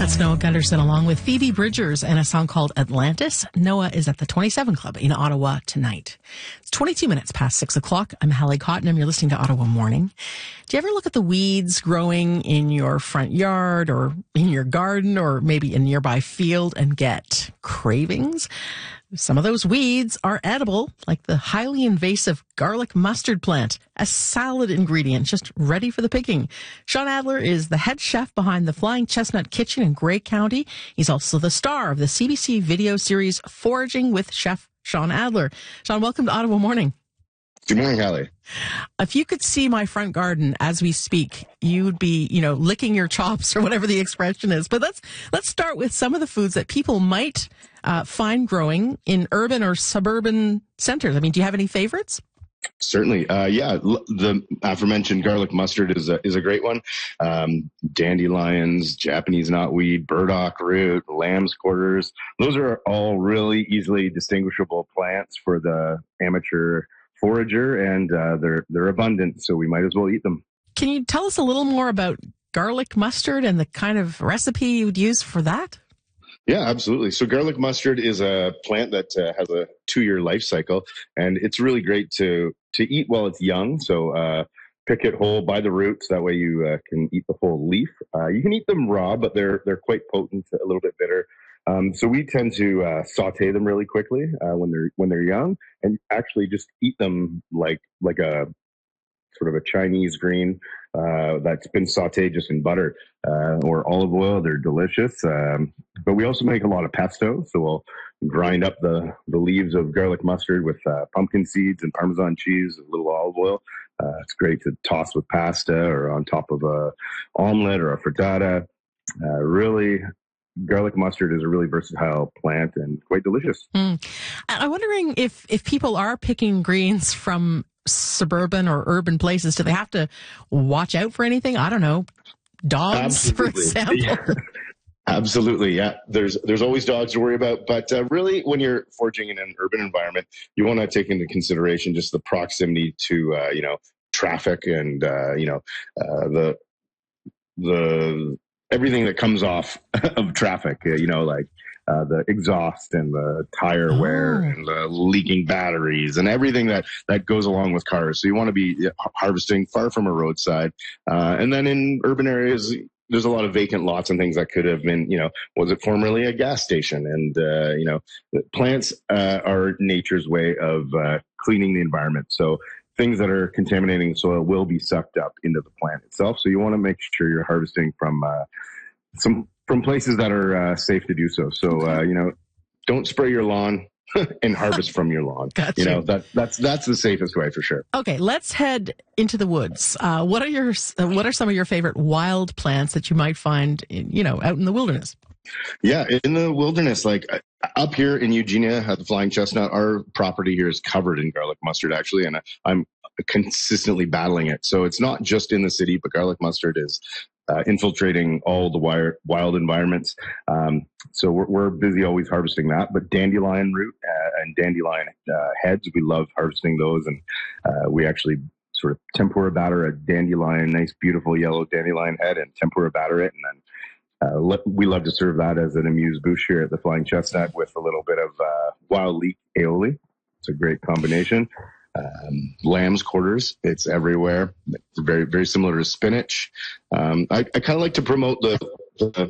That's Noah Gunderson along with Phoebe Bridgers and a song called Atlantis. Noah is at the 27 Club in Ottawa tonight. It's 22 minutes past 6 o'clock. I'm Hallie Cottenham. You're listening to Ottawa Morning. Do you ever look at the weeds growing in your front yard or in your garden or maybe a nearby field and get cravings? Some of those weeds are edible, like the highly invasive garlic mustard plant, a salad ingredient just ready for the picking. Sean Adler is the head chef behind the Flying Chestnut Kitchen in Grey County. He's also the star of the CBC video series Foraging with Chef Sean Adler. Sean, welcome to Ottawa Morning. Good morning, Hallie. If you could see my front garden as we speak, you would be, licking your chops or whatever the expression is. But let's start with some of the foods that people might find growing in urban or suburban centers. I mean, do you have any favorites? Certainly. The aforementioned garlic mustard is a great one. Dandelions, Japanese knotweed, burdock root, lamb's quarters. Those are all really easily distinguishable plants for the amateur forager, and they're abundant, so we might as well eat them. Can you tell us a little more about garlic mustard and the kind of recipe you would use for that? Yeah, absolutely. So garlic mustard is a plant that has a 2-year life cycle, and it's really great to eat while it's young. So pick it whole by the roots. That way you can eat the whole leaf. You can eat them raw, but they're quite potent, a little bit bitter. So we tend to saute them really quickly when they're young, and actually just eat them like a sort of a Chinese green that's been sauteed just in butter or olive oil. They're delicious. But we also make a lot of pesto. So we'll grind up the leaves of garlic mustard with pumpkin seeds and Parmesan cheese, a little olive oil. It's great to toss with pasta or on top of a omelet or a frittata. Really, garlic mustard is a really versatile plant and quite delicious. I'm wondering if people are picking greens from suburban or urban places, do they have to watch out for anything? I don't know, dogs, for example. Yeah. Absolutely, yeah. There's always dogs to worry about, but really, when you're foraging in an urban environment, you want to take into consideration just the proximity to traffic and the everything that comes off of traffic. The exhaust and the tire wear and the leaking batteries and everything that goes along with cars. So you want to be harvesting far from a roadside. And then in urban areas, there's a lot of vacant lots and things that could have been, was it formerly a gas station? And, plants are nature's way of cleaning the environment. So things that are contaminating the soil will be sucked up into the plant itself. So you want to make sure you're harvesting from places that are safe to do so. So, don't spray your lawn and harvest from your lawn. Gotcha. That's the safest way for sure. Okay, let's head into the woods. What are some of your favorite wild plants that you might find out in the wilderness? Yeah, in the wilderness, like up here in Eugenia at the Flying Chestnut, our property here is covered in garlic mustard, actually, and I'm consistently battling it. So it's not just in the city, but garlic mustard is infiltrating all the wild environments. So we're busy always harvesting that. But dandelion root and dandelion heads, we love harvesting those. And we actually sort of tempura batter a dandelion, nice, beautiful yellow dandelion head, and tempura batter it. And then we love to serve that as an amuse-bouche here at the Flying Chestnut with a little bit of wild leek aioli. It's a great combination. Lamb's quarters, it's everywhere. It's very, very similar to spinach. I kind of like to promote the